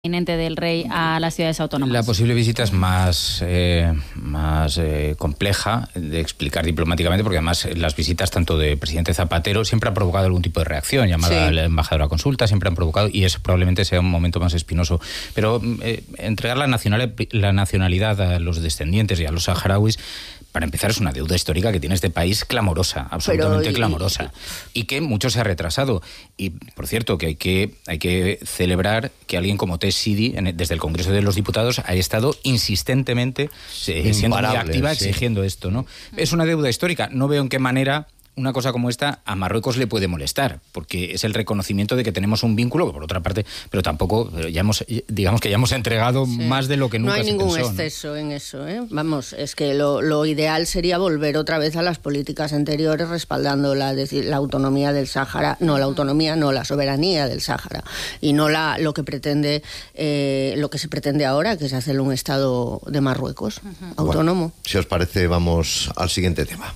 inminente del rey a las ciudades autónomas? La posible visita es más compleja de explicar diplomáticamente, porque además las visitas tanto de presidente Zapatero siempre han provocado algún tipo de reacción, llamada al embajador a consulta, siempre han provocado, y eso probablemente sea un momento más espinoso. Pero entregar la nacionalidad a los descendientes y a los saharauis, para empezar, es una deuda histórica que tiene este país clamorosa, absolutamente clamorosa, y que mucho se ha retrasado. Y, por cierto, que hay que celebrar que alguien como Tesh Sidi, desde el Congreso de los Diputados, ha estado insistentemente siendo muy activa exigiendo esto, ¿no? Es una deuda histórica. No veo en qué manera una cosa como esta a Marruecos le puede molestar, porque es el reconocimiento de que tenemos un vínculo, que por otra parte, pero tampoco, digamos que ya hemos entregado más de lo que nunca se pensó. No hay ningún exceso en eso, ¿eh? Vamos, es que lo ideal sería volver otra vez a las políticas anteriores respaldando la autonomía del Sáhara, la soberanía del Sáhara, y no lo que se pretende ahora, que es hacerle un Estado de Marruecos, autónomo. Bueno, si os parece, vamos al siguiente tema.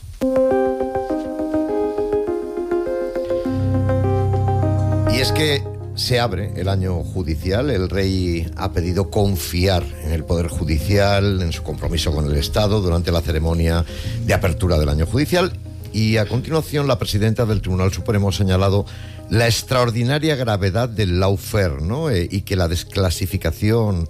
Y es que se abre el año judicial. El rey ha pedido confiar en el Poder Judicial, en su compromiso con el Estado durante la ceremonia de apertura del año judicial. Y a continuación, la presidenta del Tribunal Supremo ha señalado la extraordinaria gravedad del lawfare, ¿no? Y que la descalificación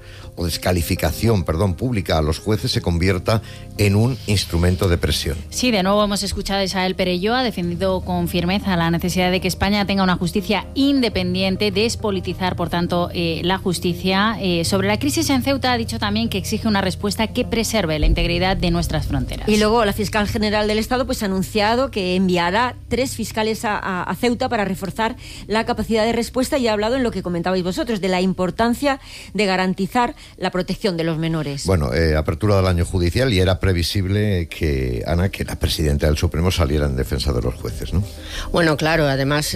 pública a los jueces se convierta en un instrumento de presión. Sí, de nuevo hemos escuchado a Isabel Perelló, ha defendido con firmeza la necesidad de que España tenga una justicia independiente, despolitizar, por tanto, la justicia. Sobre la crisis en Ceuta ha dicho también que exige una respuesta que preserve la integridad de nuestras fronteras. Y luego la fiscal general del Estado ha anunciado que enviará 3 fiscales a Ceuta para reforzar la capacidad de respuesta, y ha hablado en lo que comentabais vosotros, de la importancia de garantizar la protección de los menores. Bueno, apertura del año judicial, y era previsible que la presidenta del Supremo saliera en defensa de los jueces, ¿no? Bueno, claro, además,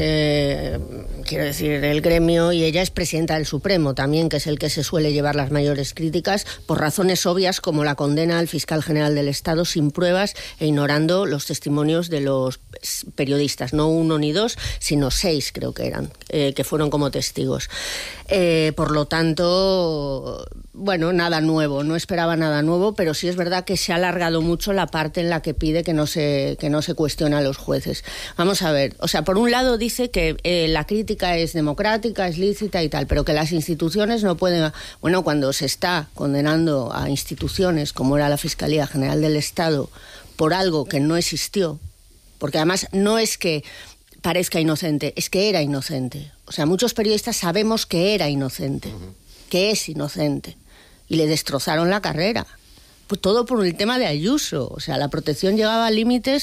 quiero decir, el gremio, y ella es presidenta del Supremo también, que es el que se suele llevar las mayores críticas, por razones obvias como la condena al fiscal general del Estado sin pruebas e ignorando los testimonios de los periodistas, no 1 ni 2, sino 6 creo que eran, que fueron como testigos. Por lo tanto, bueno, nada nuevo, no esperaba nada nuevo, pero sí es verdad que se ha alargado mucho la parte en la que pide que no se cuestione a los jueces. Vamos a ver, o sea, por un lado dice que la crítica es democrática, es lícita y tal, pero que las instituciones no pueden... Bueno, cuando se está condenando a instituciones como era la Fiscalía General del Estado por algo que no existió, porque además no es que parezca inocente, es que era inocente. O sea, muchos periodistas sabemos que era inocente, que es inocente, y le destrozaron la carrera. Pues todo por el tema de Ayuso. O sea, la protección llegaba a límites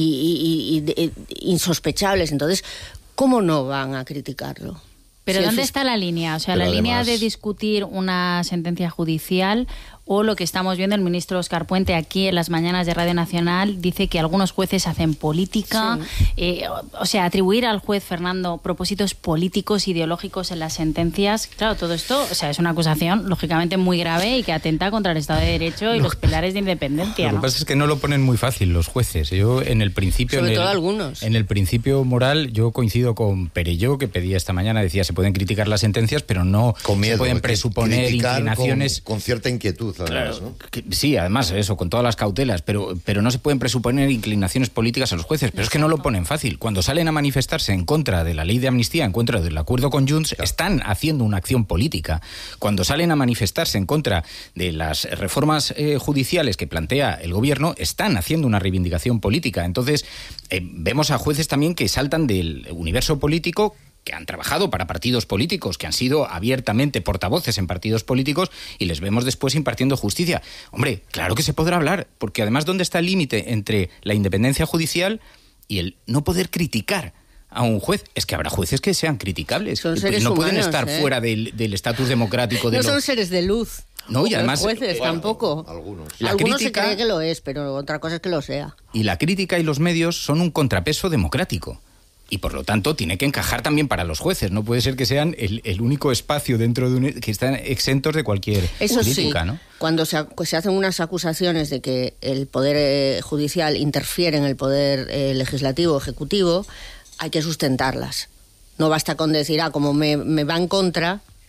insospechables. Entonces, ¿cómo no van a criticarlo? Pero ¿dónde está la línea? O sea, la línea de discutir una sentencia judicial, o lo que estamos viendo, el ministro Óscar Puente aquí en las mañanas de Radio Nacional dice que algunos jueces hacen política, o sea, atribuir al juez Fernando propósitos políticos, ideológicos en las sentencias. Claro, todo esto, o sea, es una acusación lógicamente muy grave y que atenta contra el Estado de Derecho y los pilares de independencia. Lo que pasa es que no lo ponen muy fácil los jueces. Yo en el principio, sobre todo algunos. En el principio moral, yo coincido con Perelló, que pedía esta mañana, decía, se pueden criticar las sentencias, pero no con miedo, se pueden presuponer inclinaciones con cierta inquietud. Además, claro, ¿no? Sí, además eso, con todas las cautelas, pero no se pueden presuponer inclinaciones políticas a los jueces. Pero es que no lo ponen fácil. Cuando salen a manifestarse en contra de la ley de amnistía, en contra del acuerdo con Junts, están haciendo una acción política. Cuando salen a manifestarse en contra de las reformas judiciales que plantea el gobierno, están haciendo una reivindicación política. Entonces, vemos a jueces también que saltan del universo político, que han trabajado para partidos políticos, que han sido abiertamente portavoces en partidos políticos, y les vemos después impartiendo justicia. Hombre, claro que se podrá hablar, porque además, ¿dónde está el límite entre la independencia judicial y el no poder criticar a un juez? Es que habrá jueces que sean criticables, son seres no humanos, pueden estar fuera del estatus democrático de no son seres de luz. No, y además, los jueces tampoco. Algunos se cree que lo es, pero otra cosa es que lo sea. Y la crítica y los medios son un contrapeso democrático. Y por lo tanto tiene que encajar también para los jueces. No puede ser que sean el único espacio dentro de que están exentos de cualquier crítica, sí, ¿no? Cuando se hacen unas acusaciones de que el poder judicial interfiere en el poder legislativo, ejecutivo, hay que sustentarlas. No basta con decir, como me va en contra,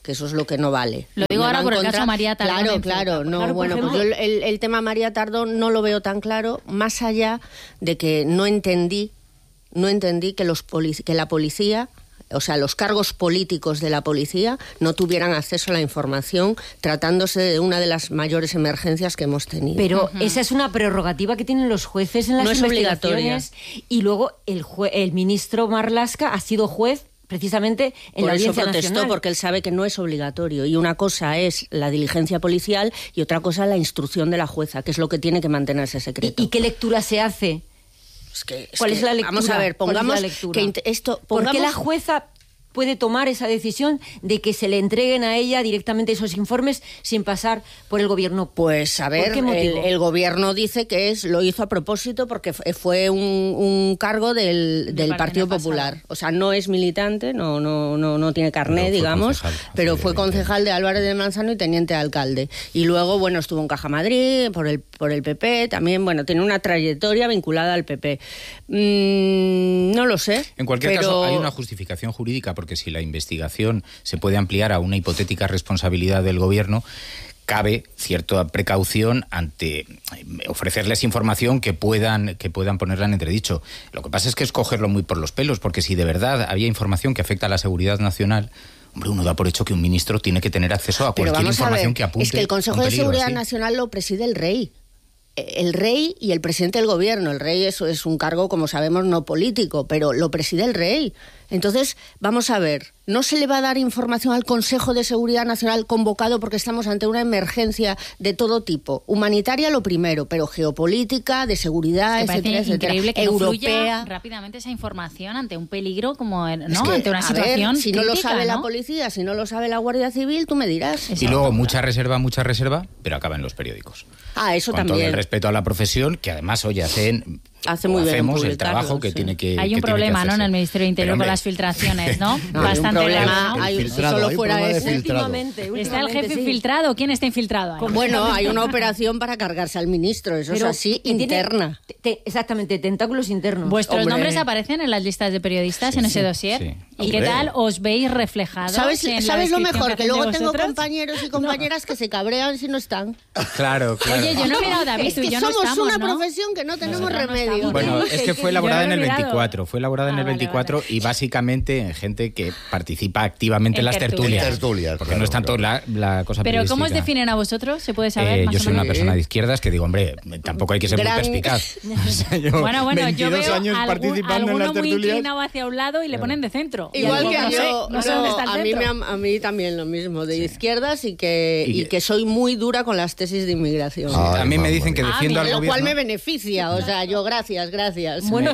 que eso es lo que no vale. Lo digo ahora por el caso María Tardón. Claro. No, bueno, pues yo el tema María Tardón no lo veo tan claro, más allá de que no entendí que la policía, o sea, los cargos políticos de la policía no tuvieran acceso a la información tratándose de una de las mayores emergencias que hemos tenido. Pero esa es una prerrogativa que tienen los jueces en las investigaciones. Y luego el ministro Marlaska ha sido juez precisamente en la Audiencia Nacional. Por eso protestó, porque él sabe que no es obligatorio. Y una cosa es la diligencia policial y otra cosa la instrucción de la jueza, que es lo que tiene que mantenerse secreto. ¿Y qué lectura se hace? ¿Cuál es la lectura? Vamos a ver, pongamos ¿Por qué la jueza puede tomar esa decisión de que se le entreguen a ella directamente esos informes sin pasar por el gobierno? Pues a ver, el gobierno dice que lo hizo a propósito porque fue un cargo del Partido Popular. O sea, no es militante, no tiene carné, digamos, pero fue concejal de Álvarez de Manzano y teniente de alcalde. Y luego, bueno, estuvo en Caja Madrid por el PP, también, bueno, tiene una trayectoria vinculada al PP. No lo sé. En cualquier caso, hay una justificación jurídica, porque si la investigación se puede ampliar a una hipotética responsabilidad del gobierno, cabe cierta precaución ante ofrecerles información que puedan ponerla en entredicho. Lo que pasa es que es cogerlo muy por los pelos, porque si de verdad había información que afecta a la seguridad nacional, hombre, uno da por hecho que un ministro tiene que tener acceso a cualquier información que apunte. Es que el Consejo de Seguridad Nacional lo preside el rey. El rey y el presidente del gobierno. El rey es un cargo, como sabemos, no político, pero lo preside el rey. Entonces, vamos a ver, no se le va a dar información al Consejo de Seguridad Nacional convocado porque estamos ante una emergencia de todo tipo. Humanitaria lo primero, pero geopolítica, de seguridad, etcétera, etcétera. Increíble que no fluya rápidamente esa información ante un peligro como, ¿no? Es que, ante una situación ver, si crítica, no lo sabe la policía, si no lo sabe la Guardia Civil, tú me dirás. Exacto. Y luego mucha reserva, pero acaba en los periódicos. Eso con también. Todo el respeto a la profesión, que además hoy hacemos el trabajo que tiene que hay un problema, ¿no?, en el Ministerio de Interior con las filtraciones, ¿no? Bastante grave. Si solo fuera ese. ¿Está el jefe infiltrado? ¿Quién está infiltrado ahí? Bueno, hay una operación para cargarse al ministro, eso es así, interna. Exactamente, tentáculos internos. ¿Vuestros nombres aparecen en las listas de periodistas en ese dossier? Sí. ¿Y qué tal os veis reflejados? ¿Sabes lo mejor? Que luego tengo compañeros y compañeras que se cabrean si no están. Claro. Oye, yo no he mirado, David, tú y yo no estamos, somos una profesión que no tenemos remedio. Bueno, es que fue elaborada en el 24. Fue elaborada en el 24 y básicamente en gente que participa activamente en las tertulias. Porque no es tanto la cosa periodística. ¿Pero cómo os definen a vosotros? ¿Se puede saber? Yo soy una persona de izquierdas que digo, hombre, tampoco hay que ser muy perspicaz. Bueno, yo veo años participando en las muy tertulias. inclinado hacia un lado y le ponen de centro. Igual que yo, no sé dónde está el centro. A mí también lo mismo, de izquierdas y que soy muy dura con las tesis de inmigración. A mí me dicen que defiendo al gobierno. Lo cual me beneficia, o sea, yo gracias. Bueno,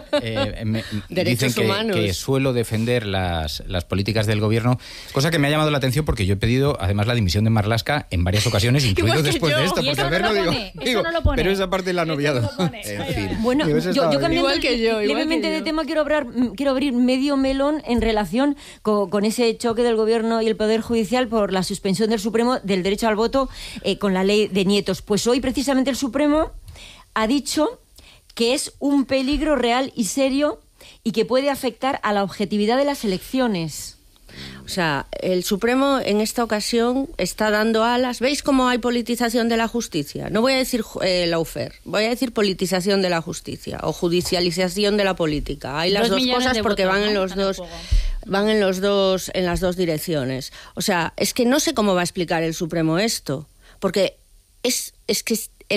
derechos dicen humanos. que suelo defender las políticas del gobierno, cosa que me ha llamado la atención porque yo he pedido además la dimisión de Marlaska en varias ocasiones, incluido después de esto, porque a ver, digo, pero esa parte la han obviado. En fin. Bueno, yo cambiando levemente de tema quiero abrir medio melón en relación con ese choque del gobierno y el Poder Judicial por la suspensión del Supremo del derecho al voto con la ley de nietos. Pues hoy precisamente el Supremo ha dicho que es un peligro real y serio y que puede afectar a la objetividad de las elecciones. O sea, el Supremo en esta ocasión está dando alas. ¿Veis cómo hay politización de la justicia? No voy a decir lawfare, voy a decir politización de la justicia o judicialización de la política. Hay las dos cosas porque van en los dos. Van en las dos direcciones. O sea, es que no sé cómo va a explicar el Supremo esto, porque es que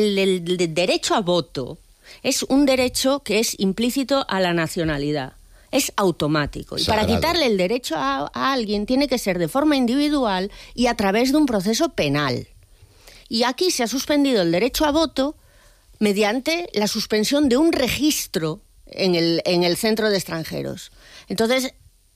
el derecho a voto es un derecho que es implícito a la nacionalidad. Es automático. Y para quitarle el derecho a alguien tiene que ser de forma individual y a través de un proceso penal. Y aquí se ha suspendido el derecho a voto mediante la suspensión de un registro en el centro de extranjeros. Entonces,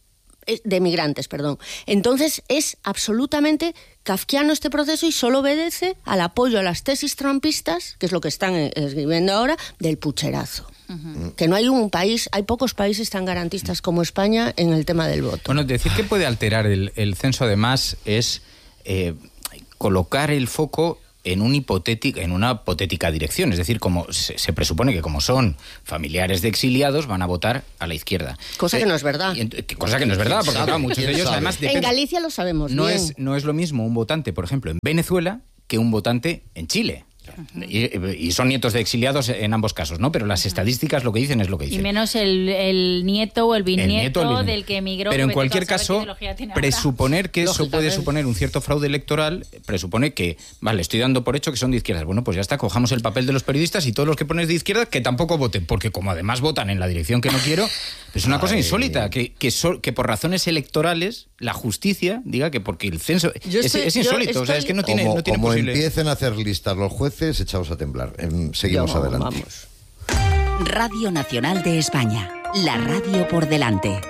de migrantes, perdón. Entonces es absolutamente kafkiano este proceso y solo obedece al apoyo a las tesis trumpistas, que es lo que están escribiendo ahora, del pucherazo. Que no hay hay pocos países tan garantistas como España en el tema del voto. Bueno, decir que puede alterar el censo además es colocar el foco en una hipotética dirección. Es decir, como se presupone que como son familiares de exiliados, van a votar a la izquierda. Cosa que no es verdad. Cosa que no es verdad, porque claro, muchos de ellos además en Galicia lo sabemos bien. No es lo mismo un votante, por ejemplo, en Venezuela que un votante en Chile. Y son nietos de exiliados en ambos casos, ¿no? Pero las estadísticas lo que dicen es lo que dicen. Y menos el nieto o el bisnieto del que emigró. Pero en cualquier caso, presuponer que eso puede suponer un cierto fraude electoral, presupone que, vale, estoy dando por hecho que son de izquierdas. Bueno, pues ya está, cojamos el papel de los periodistas y todos los que pones de izquierda que tampoco voten, porque como además votan en la dirección que no quiero, es una cosa insólita, que por razones electorales la justicia diga que porque el censo es insólito, o sea, es que no tiene como posible. Empiecen a hacer listas los jueces, echaos a temblar. Seguimos adelante. Vamos. Radio Nacional de España, la radio por delante.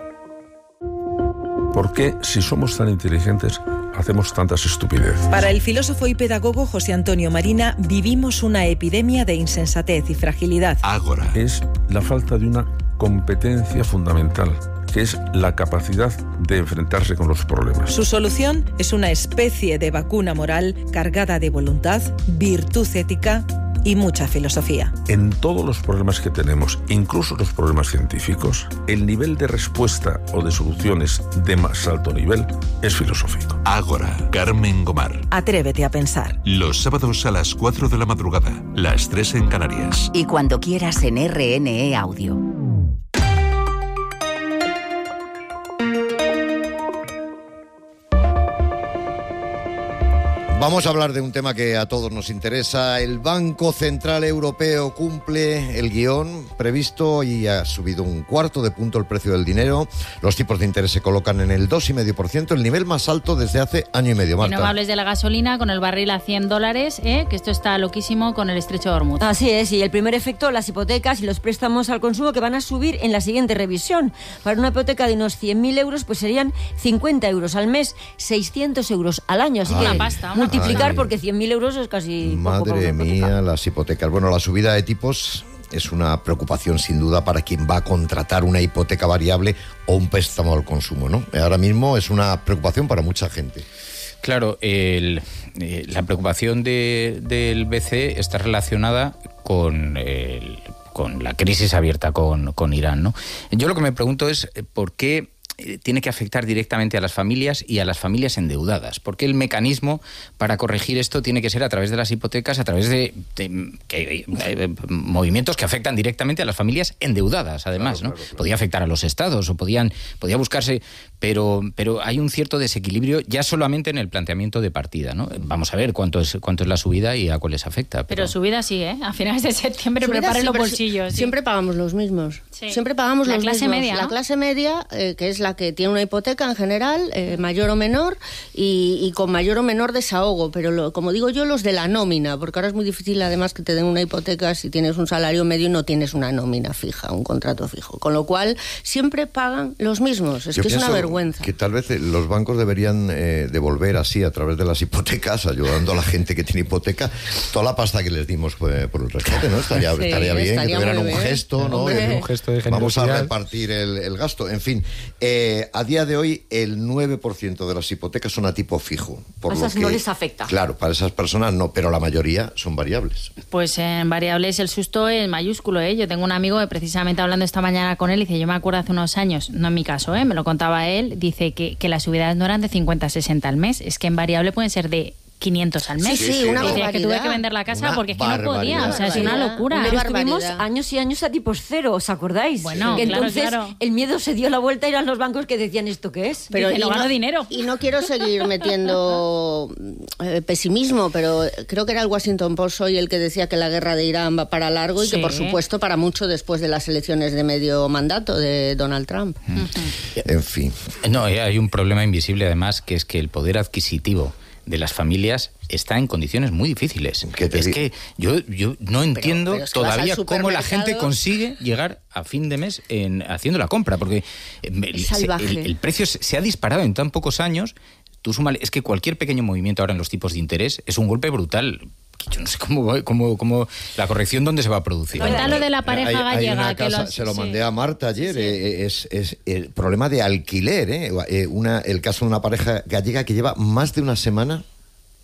¿Por qué, si somos tan inteligentes, hacemos tantas estupideces? Para el filósofo y pedagogo José Antonio Marina, vivimos una epidemia de insensatez y fragilidad. Ágora. Es la falta de una competencia fundamental, que es la capacidad de enfrentarse con los problemas. Su solución es una especie de vacuna moral cargada de voluntad, virtud ética y mucha filosofía. En todos los problemas que tenemos, incluso los problemas científicos, el nivel de respuesta o de soluciones de más alto nivel es filosófico. Ágora, Carmen Gomar. Atrévete a pensar. Los sábados a las 4 de la madrugada, las 3 en Canarias. Y cuando quieras en RNE Audio. Vamos a hablar de un tema que a todos nos interesa. El Banco Central Europeo cumple el guión previsto y ha subido 1/4 de punto el precio del dinero. Los tipos de interés se colocan en el 2,5%, el nivel más alto desde hace año y medio. Marta. Y no me hables de la gasolina con el barril a $100, que esto está loquísimo con el estrecho de Hormuz. Así es, y el primer efecto, las hipotecas y los préstamos al consumo que van a subir en la siguiente revisión. Para una hipoteca de unos 100.000 euros, pues serían 50 euros al mes, 600 euros al año. Así que una pasta, multiplicar porque 100.000 euros es casi... Madre mía, las hipotecas. Bueno, la subida de tipos es una preocupación sin duda para quien va a contratar una hipoteca variable o un préstamo al consumo, ¿no? Ahora mismo es una preocupación para mucha gente. Claro, la preocupación del BCE está relacionada con la crisis abierta con Irán, ¿no? Yo lo que me pregunto es por qué tiene que afectar directamente a las familias y a las familias endeudadas. Porque el mecanismo para corregir esto tiene que ser a través de las hipotecas, a través de movimientos que afectan directamente a las familias endeudadas, además, claro, ¿no? Claro. Podía afectar a los estados o podía buscarse, pero hay un cierto desequilibrio ya solamente en el planteamiento de partida, ¿no? Vamos a ver cuánto es la subida y a cuáles afecta. Pero subida sí, ¿eh? A finales de septiembre preparen los bolsillos. Siempre pagamos los mismos. Sí. Siempre pagamos los mismos. La clase media, ¿no? La clase media, que es la que tiene una hipoteca en general, mayor o menor, y con mayor o menor desahogo, pero como digo yo, los de la nómina, porque ahora es muy difícil además que te den una hipoteca si tienes un salario medio y no tienes una nómina fija, un contrato fijo, con lo cual siempre pagan los mismos, es que es una vergüenza. Que tal vez los bancos deberían devolver así a través de las hipotecas, ayudando a la gente que tiene hipoteca, toda la pasta que les dimos por el rescate, ¿no? Estaría bien que tuvieran un gesto, ¿no? Un gesto de generosidad. Vamos a repartir el gasto, en fin. A día de hoy, el 9% de las hipotecas son a tipo fijo. Por esas no les afecta. Claro, para esas personas no, pero la mayoría son variables. Pues en variables el susto es mayúsculo, ¿eh? Yo tengo un amigo que precisamente hablando esta mañana con él, dice, yo me acuerdo hace unos años, no en mi caso, me lo contaba él, dice que las subidas no eran de 50 a 60 al mes, es que en variable pueden ser de 500 al mes. Sí, una barbaridad. Que tuve que vender la casa porque es que no podía, o sea, es una locura. Pero estuvimos años y años a tipos cero, ¿os acordáis? Bueno, que claro, entonces el miedo se dio la vuelta y eran los bancos que decían ¿esto qué es? Pero no gano dinero. Y no quiero seguir metiendo pesimismo, pero creo que era el Washington Post hoy el que decía que la guerra de Irán va para largo y que por supuesto para mucho después de las elecciones de medio mandato de Donald Trump. En fin. No, hay un problema invisible además, que es que el poder adquisitivo de las familias está en condiciones muy difíciles. Que yo no entiendo pero todavía cómo la gente consigue llegar a fin de mes haciendo la compra, porque el precio se ha disparado en tan pocos años. Tú súmale, es que cualquier pequeño movimiento ahora en los tipos de interés es un golpe brutal. Yo no sé cómo la corrección dónde se va a producir. Cuéntalo de la pareja gallega. Se lo mandé a Marta ayer. Sí. Es el problema de alquiler. El caso de una pareja gallega que lleva más de una semana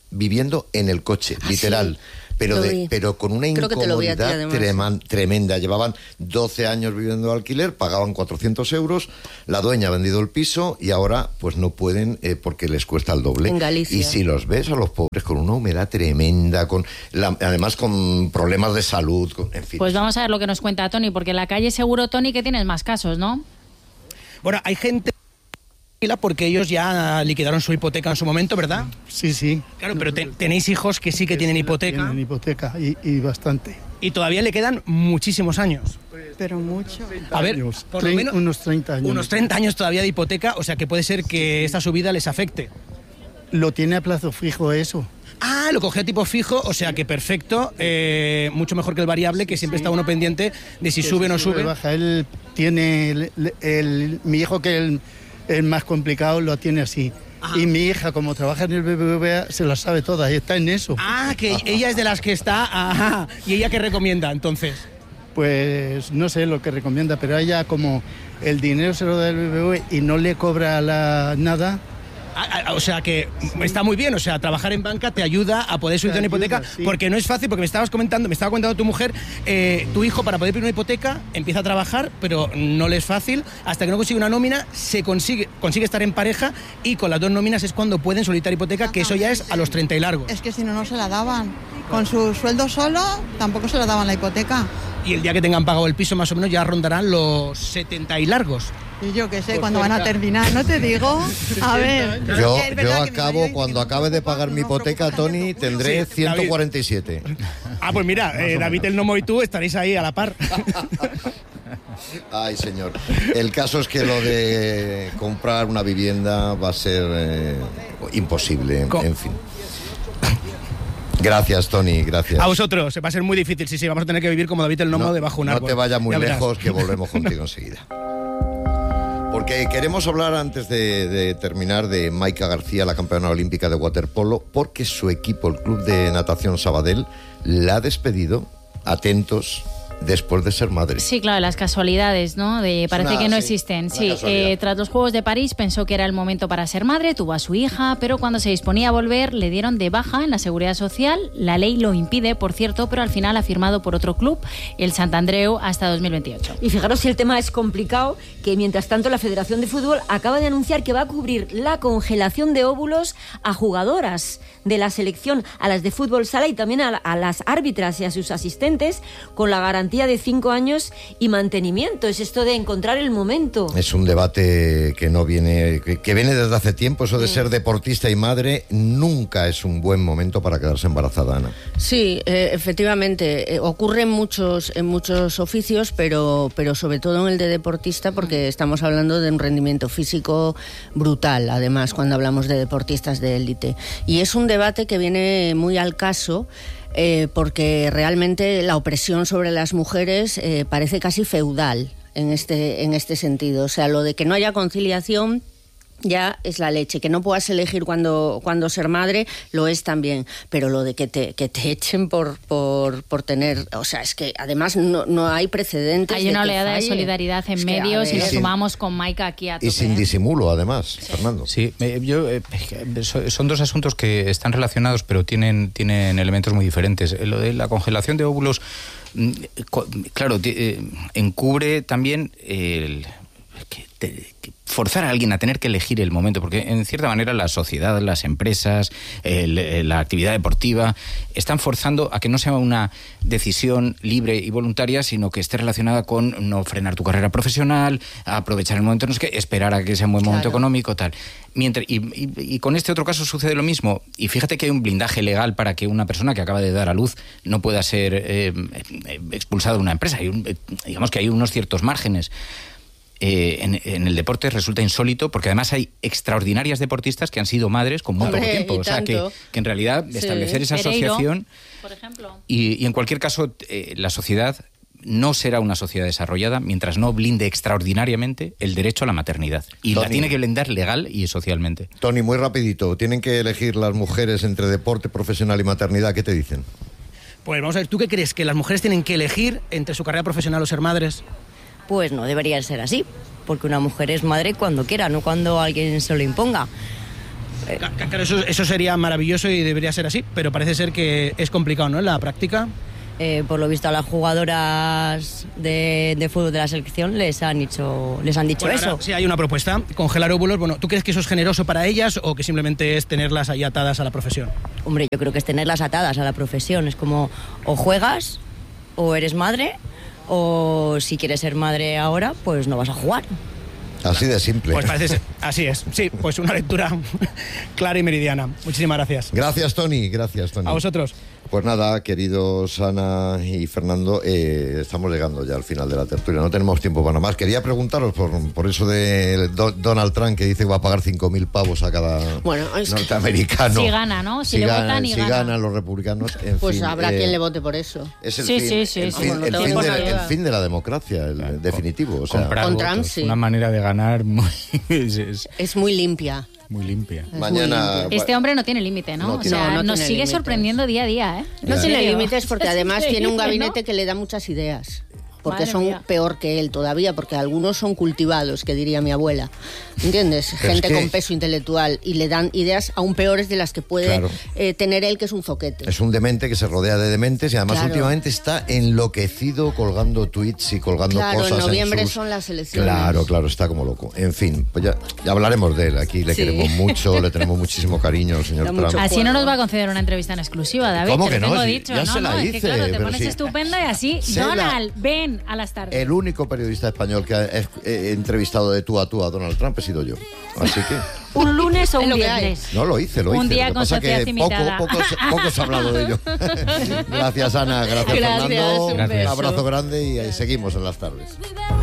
viviendo en el coche, literal. Sí. Pero con una incomodidad tremenda. Llevaban 12 años viviendo de alquiler, pagaban 400 euros, la dueña ha vendido el piso y ahora pues no pueden porque les cuesta el doble. En Galicia. Y si los ves a los pobres con una humedad tremenda, además con problemas de salud, en fin. Pues vamos a ver lo que nos cuenta Tony, porque en la calle seguro, Tony, que tienes más casos, ¿no? Bueno, hay gente porque ellos ya liquidaron su hipoteca en su momento, ¿verdad? Sí. Claro, pero tenéis hijos que sí que tienen hipoteca. Tienen hipoteca y bastante. Y todavía le quedan muchísimos años. Pero mucho. A ver, por lo menos unos 30 años. Unos 30 años todavía de hipoteca, o sea que puede ser que esta subida les afecte. Lo tiene a plazo fijo eso. Ah, lo cogió a tipo fijo, o sea que perfecto, mucho mejor que el variable, que siempre está uno pendiente de si sube o no sube. Baja. Él tiene, mi hijo que el más complicado lo tiene así. Ajá. Y mi hija, como trabaja en el BBVA, se la sabe toda y está en eso. Ah, que ella es de las que está. Ajá. ¿Y ella qué recomienda, entonces? Pues no sé lo que recomienda, pero a ella como el dinero se lo da el BBVA y no le cobra nada. O sea que está muy bien, o sea, trabajar en banca te ayuda a poder solicitar una hipoteca, sí. Porque no es fácil, porque me estaba comentando tu mujer, tu hijo para poder pedir una hipoteca empieza a trabajar, pero no le es fácil, hasta que no consigue una nómina, consigue estar en pareja y con las dos nóminas es cuando pueden solicitar hipoteca, que eso ya es a los 30 y largos. Es que si no se la daban. Con su sueldo solo tampoco se la daban la hipoteca. Y el día que tengan pagado el piso más o menos ya rondarán los 70 y largos. Y yo qué sé, cuando van a terminar, no te digo. A ver. Yo acabo, cuando acabe de pagar mi hipoteca, Tony, tendré 147. Ah, pues mira, David el Nomo y tú estaréis ahí a la par. Ay, señor. El caso es que lo de comprar una vivienda va a ser imposible, en fin. Gracias, Tony, gracias. A vosotros, va a ser muy difícil, sí, vamos a tener que vivir como David el Nomo debajo de un árbol. No te vayas muy lejos, que volvemos contigo enseguida. Porque queremos hablar, antes de terminar, de Maika García, la campeona olímpica de waterpolo, porque su equipo, el Club de Natación Sabadell, la ha despedido, atentos, después de ser madre. Sí, claro, las casualidades, ¿no? Parece que no existen. Sí, tras los Juegos de París pensó que era el momento para ser madre, tuvo a su hija, pero cuando se disponía a volver le dieron de baja en la Seguridad Social. La ley lo impide, por cierto, pero al final ha firmado por otro club, el Sant Andreu, hasta 2028. Y fijaros si el tema es complicado, que mientras tanto la Federación de Fútbol acaba de anunciar que va a cubrir la congelación de óvulos a jugadoras de la selección, a las de fútbol sala y también a las árbitras y a sus asistentes, con la garantía de 5 años y mantenimiento. Es esto de encontrar el momento. Es un debate que no viene, que viene desde hace tiempo. Eso de ser deportista y madre nunca es un buen momento para quedarse embarazada, Ana. Sí, efectivamente. Ocurre en muchos oficios, pero sobre todo en el de deportista, porque estamos hablando de un rendimiento físico brutal, además, cuando hablamos de deportistas de élite. Y es un debate que viene muy al caso, porque realmente la opresión sobre las mujeres parece casi feudal en este sentido. O sea, lo de que no haya conciliación ya es la leche. Que no puedas elegir cuando ser madre lo es también, pero lo de que te echen por tener, o sea, es que además no hay precedentes. Hay una oleada de solidaridad en medios y lo sumamos con Maika aquí a tope. Y sin disimulo, además, sí. Fernando. Sí, son dos asuntos que están relacionados, pero tienen elementos muy diferentes. Lo de la congelación de óvulos, claro, encubre también forzar a alguien a tener que elegir el momento, porque en cierta manera la sociedad, las empresas, la actividad deportiva están forzando a que no sea una decisión libre y voluntaria, sino que esté relacionada con no frenar tu carrera profesional, aprovechar el momento, no es que esperar a que sea un buen momento económico, tal. Y con este otro caso sucede lo mismo, y fíjate que hay un blindaje legal para que una persona que acaba de dar a luz no pueda ser expulsada de una empresa. Digamos que hay unos ciertos márgenes. En el deporte resulta insólito, porque además hay extraordinarias deportistas que han sido madres con muy poco tiempo. O sea, que en realidad establecer esa asociación, por ejemplo. Y en cualquier caso, la sociedad no será una sociedad desarrollada mientras no blinde extraordinariamente el derecho a la maternidad. Y Tony, la tiene que blindar legal y socialmente. Tony, muy rapidito, tienen que elegir las mujeres entre deporte profesional y maternidad. ¿Qué te dicen? Pues vamos a ver, ¿tú qué crees? ¿Que las mujeres tienen que elegir entre su carrera profesional o ser madres? Pues no debería ser así, porque una mujer es madre cuando quiera, no cuando alguien se lo imponga. Claro, eso sería maravilloso y debería ser así, pero parece ser que es complicado, ¿no?, en la práctica. Por lo visto a las jugadoras de fútbol de la selección les han dicho bueno, eso. Sí, hay una propuesta, congelar óvulos. Bueno, ¿tú crees que eso es generoso para ellas o que simplemente es tenerlas ahí atadas a la profesión? Hombre, yo creo que es tenerlas atadas a la profesión. Es como, o juegas, o eres madre, o si quieres ser madre ahora, pues no vas a jugar. Así de simple. Pues parece ser, así es. Sí, pues una lectura clara y meridiana. Muchísimas gracias. Gracias, Tony. A vosotros. Pues nada, queridos Ana y Fernando, estamos llegando ya al final de la tertulia. No tenemos tiempo para más. Quería preguntaros por eso de Donald Trump, que dice que va a pagar 5.000 pavos a cada norteamericano. Si gana, ¿no? Si le votan y gana. Si ganan los republicanos. Pues fin, habrá quien le vote por eso. Es el fin de la democracia, el definitivo. O sea, con Trump, sí. Una manera de ganar es muy limpia. Muy limpia. Mañana. Este hombre no tiene límite, ¿no? O sea, nos sigue sorprendiendo día a día, ¿eh? No tiene límites porque además tiene un gabinete que le da muchas ideas. Porque Madre son mía. peor que él todavía, porque algunos son cultivados, que diría mi abuela. ¿Entiendes? Pero gente es que con peso intelectual y le dan ideas aún peores de las que puede tener él, que es un zoquete. Es un demente que se rodea de dementes y además Claro. últimamente está enloquecido colgando tweets y colgando Claro, cosas. en noviembre sus... son las elecciones. Claro, está como loco. En fin, pues ya hablaremos de él. Aquí le queremos mucho, le tenemos muchísimo cariño al señor Trump. Así no nos va a conceder una entrevista en exclusiva, David. ¿Cómo te que lo no? tengo Sí, dicho. ya no, se la es hice, que, claro, te pero pones sí. estupenda y así. Donald, ven a las tardes. El único periodista español que ha entrevistado de tú a Donald Trump he sido yo. Así que... ¿Un lunes o Es un lo que hay. viernes? No, lo hice. Un día Lo que con pasa sociedad que invitada. poco se ha hablado de ello. Gracias, Ana. Gracias, Fernando. un beso. Un abrazo grande y ahí seguimos en las tardes.